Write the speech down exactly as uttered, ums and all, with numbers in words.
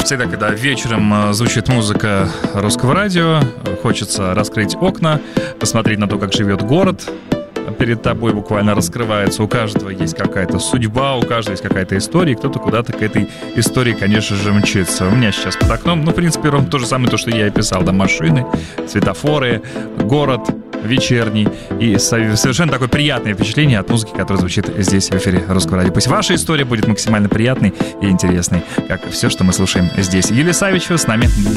всегда, когда вечером звучит музыка русского радио, хочется раскрыть окна, посмотреть на то, как живет город. Перед тобой буквально раскрывается. У каждого есть какая-то судьба, у каждого есть какая-то история, и кто-то куда-то к этой истории, конечно же, мчится. У меня сейчас под окном, ну, в принципе, ровно то же самое, то, что я и писал. Да, машины, светофоры, город вечерний. И совершенно такое приятное впечатление от музыки, которая звучит здесь, в эфире Русского радио. Пусть ваша история будет максимально приятной и интересной, как все, что мы слушаем здесь. Юлия Савичева с нами.